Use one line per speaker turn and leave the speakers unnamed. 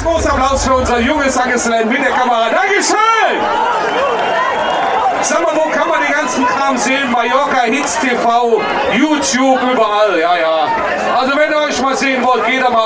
großen Applaus für unser junges Sangesland mit der Kamera. Dankeschön! Sag mal, wo kann man den ganzen Kram sehen? Mallorca Hits TV, YouTube, überall, ja. Also wenn ihr euch mal sehen wollt, geht da mal